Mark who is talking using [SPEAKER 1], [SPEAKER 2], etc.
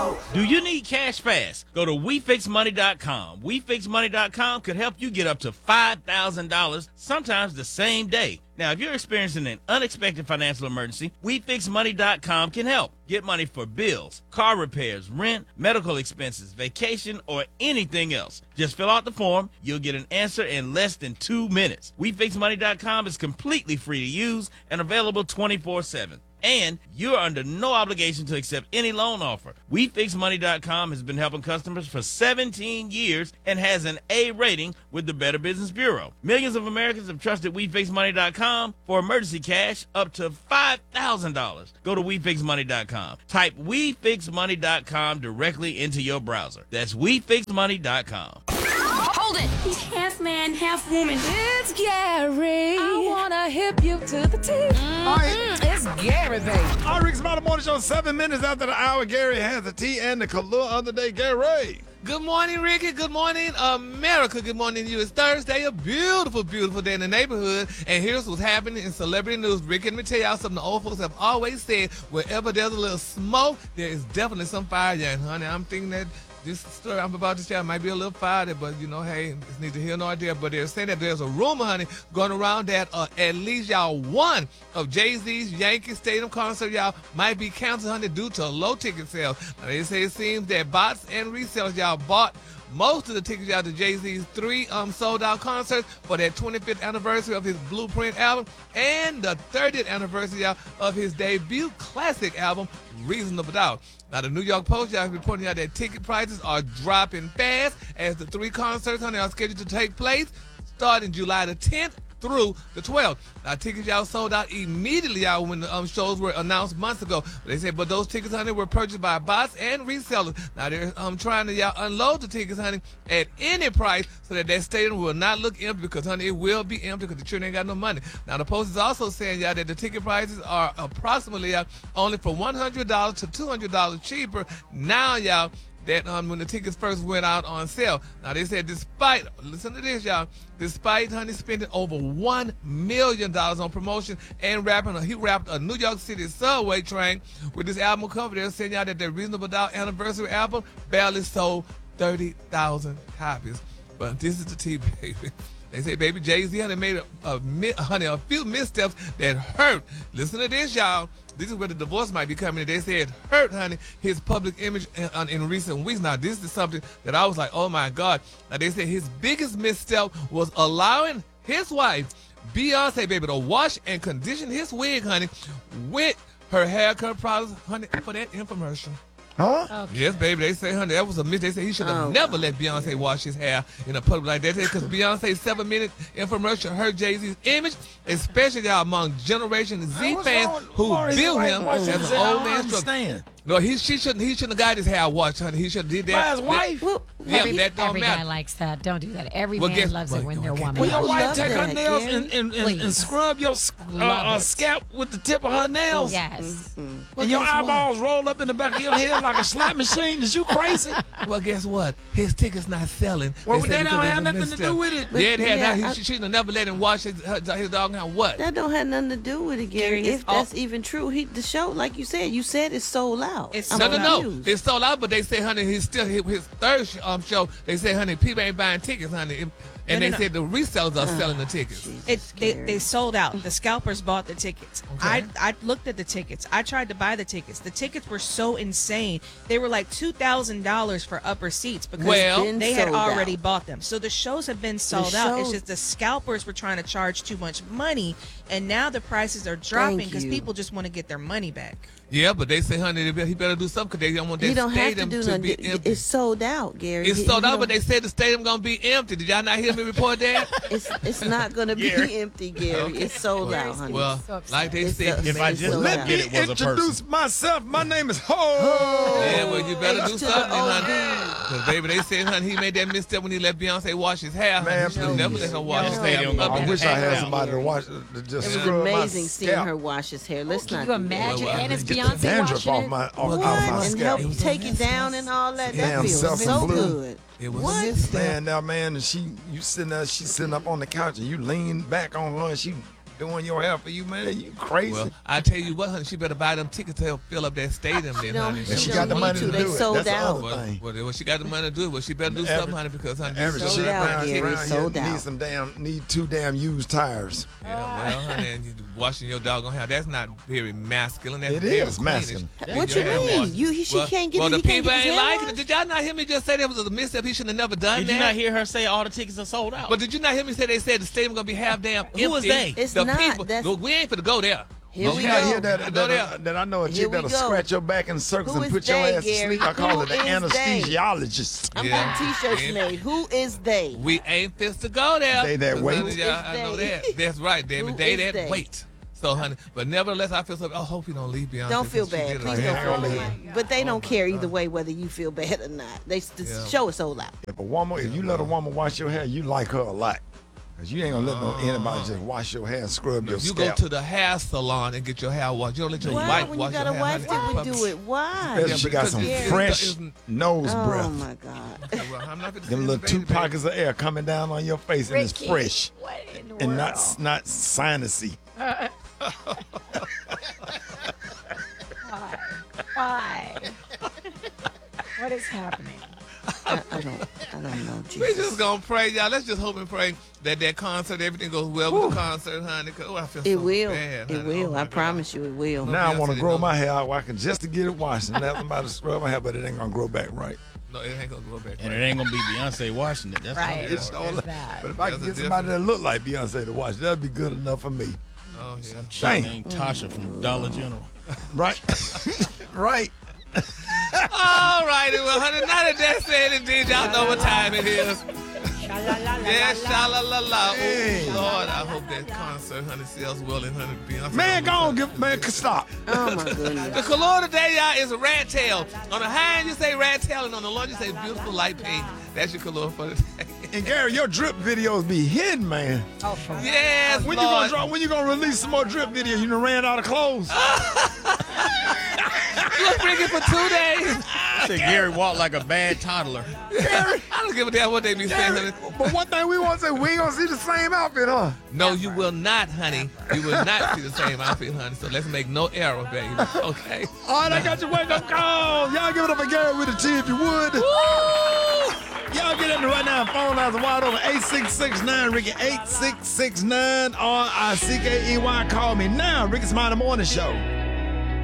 [SPEAKER 1] Do you need cash fast? Go to WeFixMoney.com. WeFixMoney.com could help you get up to $5,000, sometimes the same day. Now, if you're experiencing an unexpected financial emergency, WeFixMoney.com can help. Get money for bills, car repairs, rent, medical expenses, vacation, or anything else. Just fill out the form. You'll get an answer in less than 2 minutes. WeFixMoney.com is completely free to use and available 24/7. And you're under no obligation to accept any loan offer. WeFixMoney.com has been helping customers for 17 years and has an A rating with the Better Business Bureau. Millions of Americans have trusted WeFixMoney.com for emergency cash up to $5,000. Go to WeFixMoney.com. Type WeFixMoney.com directly into your browser. That's WeFixMoney.com.
[SPEAKER 2] Hold it!
[SPEAKER 3] He's half man, half woman.
[SPEAKER 2] It's Gary. I wanna hip you to the teeth. It's Gary, baby.
[SPEAKER 4] All right, Rick's Modern Morning Show, 7 minutes after the hour. Gary has the tea and the color of the day. Gary.
[SPEAKER 5] Good morning, Ricky. Good morning, America. Good morning to you. It's Thursday, a beautiful, beautiful day in the neighborhood. And here's what's happening in celebrity news. Ricky, let me tell y'all something the old folks have always said. Wherever there's a little smoke, there is definitely some fire there. And, honey, I'm thinking that this story I'm about to share might be a little fiery, but, you know, hey, it's neither here nor there. But they're saying that there's a rumor, honey, going around that at least, y'all, one of Jay-Z's Yankee Stadium concert, y'all, might be canceled, honey, due to low ticket sales. Now, they say it seems that bots and resellers, y'all, bought most of the tickets out to Jay-Z's 3 sold-out concerts for that 25th anniversary of his Blueprint album and the 30th anniversary of his debut classic album, Reasonable Doubt. Now, the New York Post, y'all, is reporting out that ticket prices are dropping fast as the 3 concerts, honey, are scheduled to take place starting July the 10th through the 12th. Now, tickets, y'all, sold out immediately, y'all, when the shows were announced months ago. They said, but those tickets, honey, were purchased by bots and resellers. Now, they're trying to, y'all, unload the tickets, honey, at any price so that stadium will not look empty because, honey, it will be empty because the children ain't got no money. Now, the Post is also saying, y'all, that the ticket prices are approximately, only from $100 to $200 cheaper now, y'all, that when the tickets first went out on sale. Now, they said despite, listen to this, y'all, despite, honey, spending over $1 million on promotion and he wrapped a New York City subway train with this album cover. They're saying, y'all, that their Reasonable Doubt anniversary album barely sold 30,000 copies. But this is the tea, baby. They say, baby, Jay-Z, honey, made a few missteps that hurt. Listen to this, y'all. This is where the divorce might be coming in. They say it hurt, honey, his public image in recent weeks. Now, this is something that I was like, oh, my God. Now, they say his biggest misstep was allowing his wife, Beyonce, baby, to wash and condition his wig, honey, with her haircut products, honey, for that infomercial.
[SPEAKER 4] Huh?
[SPEAKER 5] Okay. Yes, baby. They say, honey, that was a miss. They say he should have never let Beyonce wash his hair in a public like that. Because Beyonce's 7-minute infomercial hurt Jay-Z's image, especially y'all among Generation Z fans who built him as an old man struggle. No, he shouldn't have got his hair washed, honey. He should have did that.
[SPEAKER 4] By his wife?
[SPEAKER 2] Well,
[SPEAKER 5] Yeah, that don't
[SPEAKER 6] Every
[SPEAKER 5] matter.
[SPEAKER 6] guy likes that. Don't do that. Every man loves it when their woman.
[SPEAKER 4] Will your
[SPEAKER 6] loves
[SPEAKER 4] wife
[SPEAKER 6] it.
[SPEAKER 4] take her
[SPEAKER 3] that,
[SPEAKER 4] nails
[SPEAKER 3] Gary.
[SPEAKER 4] and scrub your
[SPEAKER 6] Love it.
[SPEAKER 4] scalp with the tip of her nails?
[SPEAKER 6] Yes.
[SPEAKER 4] And your eyeballs roll up in the back of your head like a slot machine? Is you crazy?
[SPEAKER 5] Well, guess what? His ticket's not selling.
[SPEAKER 4] Well,
[SPEAKER 5] They
[SPEAKER 4] that
[SPEAKER 5] said
[SPEAKER 4] don't
[SPEAKER 5] because
[SPEAKER 4] have
[SPEAKER 5] of the
[SPEAKER 4] nothing to
[SPEAKER 5] misstep.
[SPEAKER 4] do with it.
[SPEAKER 5] Yeah, it had.
[SPEAKER 3] Yeah,
[SPEAKER 5] Now, she should have never let him wash his dog now. What?
[SPEAKER 3] That don't have nothing to do with it, Gary.
[SPEAKER 7] Gary,
[SPEAKER 3] If that's even true, the show, like you said it's sold out.
[SPEAKER 7] It's
[SPEAKER 3] I'm
[SPEAKER 7] sold out.
[SPEAKER 3] confused.
[SPEAKER 5] It's sold out, but they say, honey, he's still his third show. They say, honey, people ain't buying tickets, honey, and they said the resellers are selling the tickets.
[SPEAKER 7] They sold out. The scalpers bought the tickets.
[SPEAKER 5] Okay.
[SPEAKER 7] I looked at the tickets. I tried to buy the tickets. The tickets were so insane. They were like $2,000 for upper seats because
[SPEAKER 5] Well,
[SPEAKER 7] they had
[SPEAKER 3] sold
[SPEAKER 7] already
[SPEAKER 3] out.
[SPEAKER 7] bought them. So the shows have been sold out. It's
[SPEAKER 3] shows-
[SPEAKER 7] just the scalpers were trying to charge too much money, and now the prices are dropping because
[SPEAKER 3] you.
[SPEAKER 7] people just want to get their money back.
[SPEAKER 5] Yeah, but they say, honey, he better do something because they don't want that
[SPEAKER 3] You don't have to
[SPEAKER 5] stadium
[SPEAKER 3] do
[SPEAKER 5] to be
[SPEAKER 3] nothing.
[SPEAKER 5] empty.
[SPEAKER 3] It's sold out, Gary.
[SPEAKER 5] It's sold out, but they said the stadium gonna be empty. Did y'all not hear me report that?
[SPEAKER 3] it's not going to be
[SPEAKER 1] Gary.
[SPEAKER 3] empty, Gary.
[SPEAKER 5] Okay.
[SPEAKER 3] It's sold out, honey.
[SPEAKER 5] Well,
[SPEAKER 6] so upset.
[SPEAKER 5] like they
[SPEAKER 3] It's
[SPEAKER 5] said,
[SPEAKER 1] If I
[SPEAKER 3] It's
[SPEAKER 1] just
[SPEAKER 3] sold
[SPEAKER 1] looked
[SPEAKER 3] out.
[SPEAKER 1] at it was a
[SPEAKER 4] Introduce
[SPEAKER 1] person.
[SPEAKER 4] myself. My name is Ho.
[SPEAKER 5] yeah, well, you better do
[SPEAKER 3] H to the
[SPEAKER 5] something,
[SPEAKER 3] OB.
[SPEAKER 5] honey. Because, baby, they said, honey, he made that misstep when he let Beyonce wash his hair.
[SPEAKER 4] Man,
[SPEAKER 5] He should have never let her wash his
[SPEAKER 1] Stadium
[SPEAKER 5] hair.
[SPEAKER 1] gonna
[SPEAKER 4] I
[SPEAKER 1] be
[SPEAKER 4] wish I had
[SPEAKER 1] packed
[SPEAKER 4] somebody
[SPEAKER 1] out.
[SPEAKER 4] to watch to just
[SPEAKER 3] It was
[SPEAKER 4] scrub my
[SPEAKER 3] amazing seeing
[SPEAKER 4] scalp.
[SPEAKER 3] her wash his hair. Let's
[SPEAKER 6] Can
[SPEAKER 3] not
[SPEAKER 6] you
[SPEAKER 3] do that.
[SPEAKER 6] imagine?
[SPEAKER 5] Well,
[SPEAKER 6] And it's
[SPEAKER 4] Get the
[SPEAKER 6] Beyonce
[SPEAKER 4] dandruff
[SPEAKER 6] watching
[SPEAKER 4] off
[SPEAKER 6] it.
[SPEAKER 4] my
[SPEAKER 3] What?
[SPEAKER 4] off my
[SPEAKER 3] And help
[SPEAKER 4] scalp.
[SPEAKER 3] take it down and all that.
[SPEAKER 4] Yeah,
[SPEAKER 3] That feels so
[SPEAKER 4] self-blue.
[SPEAKER 3] good.
[SPEAKER 5] It was
[SPEAKER 3] What?
[SPEAKER 5] a misstep.
[SPEAKER 4] Man, now, man, and you sitting there, she's sitting up on the couch, and you lean back on her, and she doing your hair for you, man. You crazy.
[SPEAKER 5] Well, I tell you what, honey, she better buy them tickets to help fill up that stadium then, honey.
[SPEAKER 4] And she got the money to do
[SPEAKER 3] They
[SPEAKER 4] it.
[SPEAKER 3] sold
[SPEAKER 4] That's the
[SPEAKER 3] out.
[SPEAKER 4] other thing.
[SPEAKER 5] Well, she got the money to do it. Well, she better do something, honey, because honey,
[SPEAKER 4] Average
[SPEAKER 3] Sold
[SPEAKER 4] shit
[SPEAKER 3] out,
[SPEAKER 4] around
[SPEAKER 3] Gary, sold
[SPEAKER 4] here
[SPEAKER 3] out.
[SPEAKER 4] need 2 damn used tires.
[SPEAKER 5] yeah, well, honey, and you washing your doggone hair, that's not very masculine. That's
[SPEAKER 4] It
[SPEAKER 5] very
[SPEAKER 4] is
[SPEAKER 5] queenish.
[SPEAKER 4] masculine.
[SPEAKER 3] What you mean? She can't get
[SPEAKER 5] Well,
[SPEAKER 3] it.
[SPEAKER 5] the
[SPEAKER 3] He can't
[SPEAKER 5] people
[SPEAKER 3] get his
[SPEAKER 5] ain't
[SPEAKER 3] hair
[SPEAKER 5] liking
[SPEAKER 3] washed?
[SPEAKER 5] it. Did y'all not hear me just say that was a misstep? He shouldn't have never done
[SPEAKER 1] Did
[SPEAKER 5] that.
[SPEAKER 1] you not hear her say all the tickets are sold out?
[SPEAKER 5] But did you not hear me say they said the stadium gonna be half damn empty?
[SPEAKER 1] Who was they?
[SPEAKER 3] It's
[SPEAKER 5] the
[SPEAKER 3] not.
[SPEAKER 5] people.
[SPEAKER 3] That's-
[SPEAKER 5] Look, we ain't finna go there.
[SPEAKER 3] Here we
[SPEAKER 4] You gotta
[SPEAKER 3] go.
[SPEAKER 4] hear
[SPEAKER 5] Go there.
[SPEAKER 4] that I know a
[SPEAKER 3] Here
[SPEAKER 4] chick
[SPEAKER 3] we
[SPEAKER 4] that'll
[SPEAKER 3] go.
[SPEAKER 4] scratch your back in circles
[SPEAKER 3] Who
[SPEAKER 4] and
[SPEAKER 3] is
[SPEAKER 4] put your
[SPEAKER 3] they,
[SPEAKER 4] ass to
[SPEAKER 3] Gary?
[SPEAKER 4] sleep. I call
[SPEAKER 3] Who
[SPEAKER 4] her the
[SPEAKER 3] is they?
[SPEAKER 4] anesthesiologist.
[SPEAKER 3] I'm
[SPEAKER 5] Yeah.
[SPEAKER 3] getting T-shirts
[SPEAKER 5] Yeah.
[SPEAKER 3] made. Who is they?
[SPEAKER 5] We ain't fist to go there.
[SPEAKER 4] They that wait.
[SPEAKER 5] Honey, yeah, I
[SPEAKER 3] Who is
[SPEAKER 5] know
[SPEAKER 3] they?
[SPEAKER 5] that. That's right, damn
[SPEAKER 3] Who
[SPEAKER 5] it. They
[SPEAKER 3] is
[SPEAKER 5] that
[SPEAKER 3] they?
[SPEAKER 5] wait. So, honey, but nevertheless, I feel so. I hope you don't leave Beyonce.
[SPEAKER 3] Don't feel
[SPEAKER 5] since she
[SPEAKER 3] bad.
[SPEAKER 5] did it
[SPEAKER 3] Please
[SPEAKER 5] like
[SPEAKER 3] don't
[SPEAKER 5] that.
[SPEAKER 3] feel
[SPEAKER 4] ain't gonna
[SPEAKER 3] bad. But they don't care either way whether you feel bad or not. The
[SPEAKER 5] Yeah.
[SPEAKER 3] show is sold out.
[SPEAKER 4] If you let a woman wash your hair, you like her a lot. Cause you ain't gonna let anybody just wash your hair and scrub your
[SPEAKER 5] If you
[SPEAKER 4] scalp.
[SPEAKER 5] go to the hair salon and get your hair washed, you don't let your
[SPEAKER 3] Why?
[SPEAKER 5] wife
[SPEAKER 3] When
[SPEAKER 5] wash
[SPEAKER 3] you got a
[SPEAKER 5] your hair.
[SPEAKER 3] wife
[SPEAKER 5] honey.
[SPEAKER 3] that would do it, why?
[SPEAKER 4] Especially she got some
[SPEAKER 5] because
[SPEAKER 4] fresh
[SPEAKER 5] it's-
[SPEAKER 4] nose
[SPEAKER 3] Oh
[SPEAKER 4] breath.
[SPEAKER 3] my God.
[SPEAKER 5] Well, I'm not finna
[SPEAKER 4] Them
[SPEAKER 5] say
[SPEAKER 4] little
[SPEAKER 5] this,
[SPEAKER 4] 2
[SPEAKER 5] baby.
[SPEAKER 4] pockets of air coming down on your face and it's fresh
[SPEAKER 6] What in the
[SPEAKER 4] and
[SPEAKER 6] world?
[SPEAKER 4] not sinusy.
[SPEAKER 6] Why? What is happening?
[SPEAKER 3] I don't know.
[SPEAKER 5] We
[SPEAKER 3] Jesus.
[SPEAKER 5] just gonna pray, y'all. Let's just hope and pray that concert, everything goes well with the concert, honey. 'Cause, I feel
[SPEAKER 3] It
[SPEAKER 5] so
[SPEAKER 3] will.
[SPEAKER 5] bad,
[SPEAKER 3] It
[SPEAKER 5] honey.
[SPEAKER 3] will.
[SPEAKER 5] Oh, my
[SPEAKER 3] I
[SPEAKER 5] God.
[SPEAKER 3] promise you, it will.
[SPEAKER 4] Now I want to
[SPEAKER 5] Beyonce
[SPEAKER 4] grow
[SPEAKER 5] knows.
[SPEAKER 4] my hair out. I can just to get it washed and let somebody scrub my hair, but it ain't gonna grow back right.
[SPEAKER 5] No, it ain't gonna go back.
[SPEAKER 1] And
[SPEAKER 5] right.
[SPEAKER 1] it ain't gonna be Beyonce washing it. That's
[SPEAKER 6] Right.
[SPEAKER 1] all.
[SPEAKER 4] It's all-
[SPEAKER 6] There's that.
[SPEAKER 4] But if I
[SPEAKER 5] There's
[SPEAKER 4] can
[SPEAKER 5] a
[SPEAKER 4] get somebody that look like Beyonce to watch, that'd be good enough for me.
[SPEAKER 5] Oh, yeah.
[SPEAKER 1] She
[SPEAKER 4] Dang.
[SPEAKER 1] named Tasha from Dollar General.
[SPEAKER 4] Right? Right.
[SPEAKER 5] All righty, well, honey, now that that's said and did, y'all know what time it is. Yeah, sha-la-la-la.
[SPEAKER 4] Hey.
[SPEAKER 5] Oh, Lord, I hope that concert, honey, sells well and honey, Beyonce.
[SPEAKER 4] Man, go on, stop.
[SPEAKER 3] Oh my goodness.
[SPEAKER 5] The color today, y'all, is a rat tail. On the high end, you say rat tail, and on the low, you say beautiful light pink. That's your color for today.
[SPEAKER 4] And Gary, your drip videos be hidden, man.
[SPEAKER 6] Oh, for real.
[SPEAKER 5] Yes,
[SPEAKER 4] When
[SPEAKER 5] Lord.
[SPEAKER 4] you gonna release some more drip videos? You done ran out of clothes.
[SPEAKER 5] You're freaking for 2 days.
[SPEAKER 1] Said Gary walked like a bad toddler.
[SPEAKER 5] I don't give a damn what they be saying, honey.
[SPEAKER 4] But one thing we want to say, we ain't gonna see the same outfit, huh?
[SPEAKER 5] No, you will not, honey. You will not see the same outfit, honey. So let's make no error, baby. Okay.
[SPEAKER 4] All right, I got your wake up call. Y'all give it up for Gary with a T if you would. Y'all get in there right now. Phone lines are wide open. 8669 Ricky 8669 RICKEY. Call me now. Ricky Smiley Morning Show.